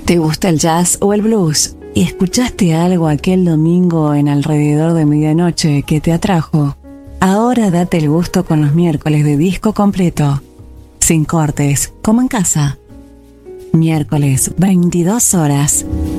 ¿Te gusta el jazz o el blues? ¿Y escuchaste algo aquel domingo en alrededor de medianoche que te atrajo? Ahora date el gusto con los miércoles de disco completo. Sin cortes, como en casa. Miércoles, 22 horas.